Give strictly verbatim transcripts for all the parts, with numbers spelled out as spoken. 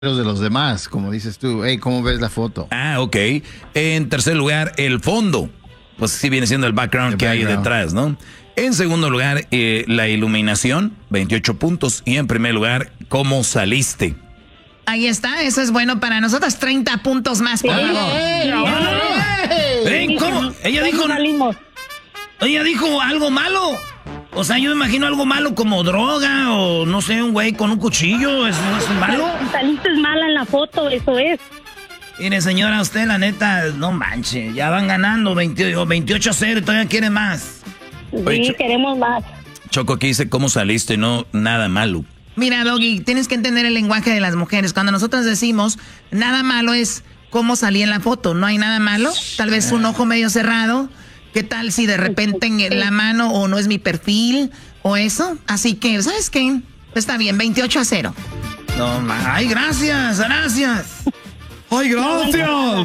de los demás, como dices tú. Hey, ¿cómo ves la foto? Ah, ok. En tercer lugar, el fondo. Pues sí viene siendo el background el que background. hay detrás, ¿no? En segundo lugar, eh, la iluminación, veintiocho puntos. Y en primer lugar, cómo saliste. Ahí está, eso es bueno para nosotros, treinta puntos más. Por favor. ¡Eh! No, no, no. ¡Eh! ¿Cómo? Ella dijo... Ella dijo algo malo. O sea, yo me imagino algo malo como droga o no sé, un güey con un cuchillo. ¿Eso no es malo? Saliste mala en la foto, eso es. Mire, señora, usted la neta, no manche, ya van ganando veintiocho a cero y todavía quiere más. Oye, sí, Cho queremos más. Choco, aquí dice cómo saliste, no nada malo. Mira, Doggy, tienes que entender el lenguaje de las mujeres. Cuando nosotros decimos nada malo es cómo salí en la foto, no hay nada malo. Tal vez un ojo medio cerrado. ¿Qué tal si de repente en la mano o no es mi perfil o eso? Así que, ¿sabes qué? Está bien, veintiocho a cero. No, ma. ¡Ay, gracias! ¡Gracias! ¡Ay, gracias!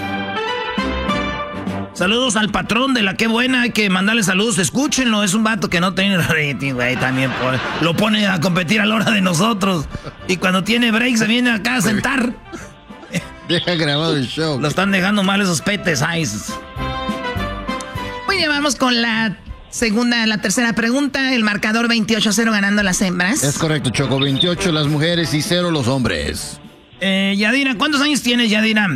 Saludos al patrón de la Qué Buena, hay que mandarle saludos, escúchenlo, es un vato que no tiene rating, güey, también por, lo pone a competir a la hora de nosotros. Y cuando tiene break se viene acá a sentar. Deja grabado el show. Lo están dejando mal esos petes, ay. Muy bien, vamos con la segunda, la tercera pregunta. El marcador veintiocho a cero ganando las hembras. Es correcto, Choco. veintiocho las mujeres y cero los hombres. Eh, Yadira, ¿cuántos años tienes, Yadira?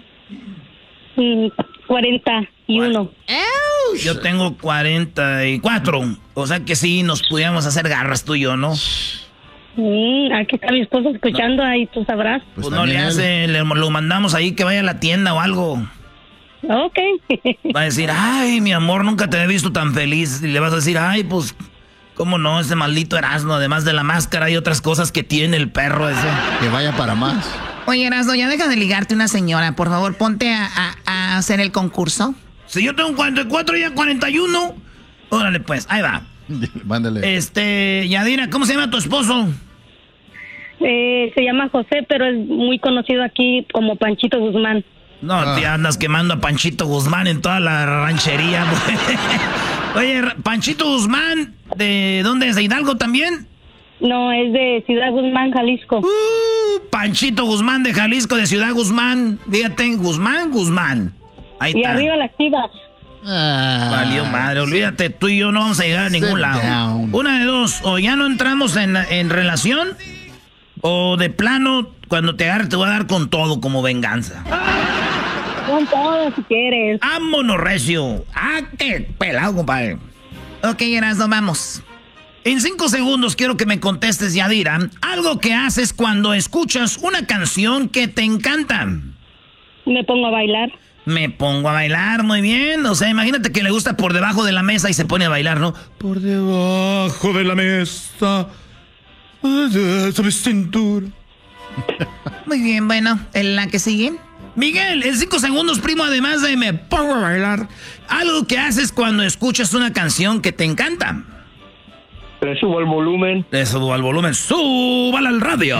Mm, cuarenta y uno. Yo tengo cuarenta y cuatro. O sea que sí, nos pudiéramos hacer garras tú y yo, ¿no? Mm, aquí está mi esposo escuchando, no. Ahí tú sabrás. Pues, pues no le hace, le, lo mandamos ahí que vaya a la tienda o algo. Ok. Va a decir, ay, mi amor, nunca te he visto tan feliz. Y le vas a decir, ay, pues, ¿cómo no? Ese maldito Erasmo, además de la máscara y otras cosas que tiene el perro ese. Que vaya para más. Oye, Erasmo, ya deja de ligarte una señora. Por favor, ponte a, a, a hacer el concurso. Si yo tengo cuarenta y cuatro y ella cuarenta y uno. Órale, pues, ahí va. Mándale. Este, Yadira, ¿cómo se llama tu esposo? Eh, se llama José, pero es muy conocido aquí como Panchito Guzmán. No, ah. te andas quemando a Panchito Guzmán en toda la ranchería. Oye, Panchito Guzmán, ¿de dónde es? ¿De Hidalgo también? No, es de Ciudad Guzmán, Jalisco. Uh, Panchito Guzmán de Jalisco, de Ciudad Guzmán. Fíjate, Guzmán, Guzmán. Ahí y está. arriba las Chivas. Ah, Valió madre, olvídate, tú y yo no vamos a llegar a ningún lado. Down. Una de dos, o ya no entramos en, en relación, o de plano, cuando te agarre te voy a dar con todo como venganza. Con todo si quieres. ¡Vámonos, recio! ¡Ah, qué pelado, compadre! Ok, Erasmo, vamos. En cinco segundos quiero que me contestes, Yadira, algo que haces cuando escuchas una canción que te encanta. Me pongo a bailar. Me pongo a bailar, muy bien. O sea, imagínate que le gusta Por Debajo de la Mesa y se pone a bailar, ¿no? Por debajo de la mesa, sobre cintura. Muy bien, bueno, ¿en la que sigue? Miguel, en cinco segundos, primo, además de me pongo a bailar, algo que haces cuando escuchas una canción que te encanta. Le subo el volumen. Le subo al volumen. ¡Súbala al radio!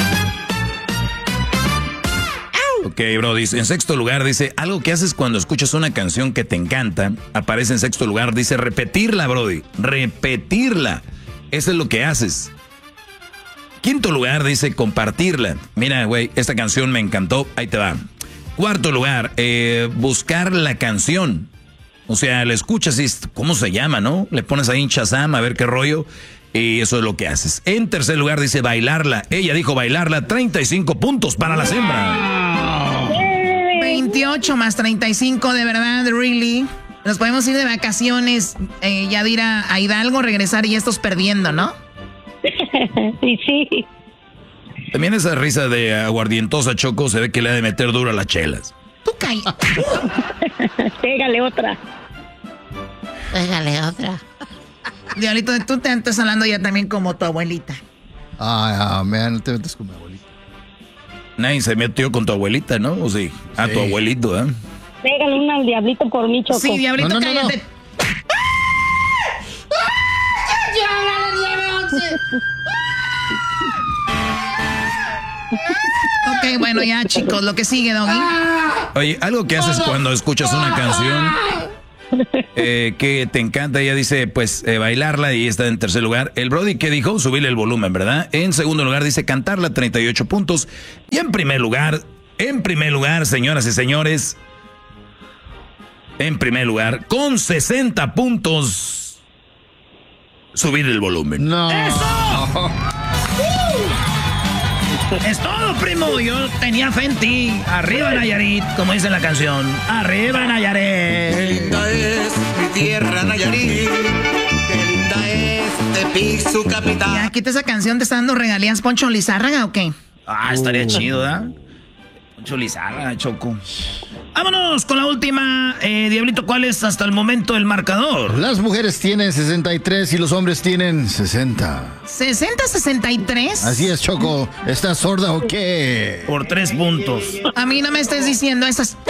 Ok, bro, dice, en sexto lugar dice, algo que haces cuando escuchas una canción que te encanta, aparece en sexto lugar, dice repetirla, brody, repetirla. Eso es lo que haces. Quinto lugar dice compartirla. Mira, güey, esta canción me encantó, ahí te va. Cuarto lugar, eh, buscar la canción. O sea, la escuchas y ¿cómo se llama, no? Le pones ahí en Shazam a ver qué rollo. Y eso es lo que haces. En tercer lugar dice bailarla. Ella dijo bailarla, treinta y cinco puntos para la hembra. veintiocho más treinta y cinco, de verdad, really. Nos podemos ir de vacaciones, eh, Yadira, a Hidalgo, regresar y estos perdiendo, ¿no? Sí, sí. También esa risa de aguardientosa, Choco, se ve que le ha de meter duro a las chelas. Tú caí. Pégale otra. Pégale otra. Diablito, tú te estás hablando ya también como tu abuelita. Ay, oh, man, no te metas con mi abuelita. Nadie se metió con tu abuelita, ¿no? O sí, a sí. Tu abuelito, ¿eh? Pégale una al diablito por mí, Choco. Sí, diablito, no, no, cállate. No, no. Ok, bueno, ya, chicos, lo que sigue, Doggy. Oye, algo que haces cuando escuchas una canción eh, que te encanta. Ella dice, pues, eh, bailarla y está en tercer lugar. El Brody, ¿qué dijo? Subirle el volumen, ¿verdad? En segundo lugar dice cantarla, treinta y ocho puntos. Y en primer lugar, en primer lugar, señoras y señores, en primer lugar, con sesenta puntos, subir el volumen. No. ¡Eso! Es todo, primo. Yo tenía fe en ti. Arriba, Nayarit, como dice la canción. Arriba, Nayarit. Linda es mi tierra, Nayarit. Qué linda es Tepic, su capital. Ya, quita esa canción. ¿Te está dando regalías Poncho Lizárraga o qué? Ah, estaría chido, ¿verdad? Poncho Lizárraga, Choco. Vámonos con la última. Eh, Diablito, ¿cuál es hasta el momento el marcador? Las mujeres tienen sesenta y tres y los hombres tienen sesenta. ¿sesenta sesenta y tres? Así es, Choco. ¿Estás sorda o qué? Por tres puntos. A mí no me estés diciendo esas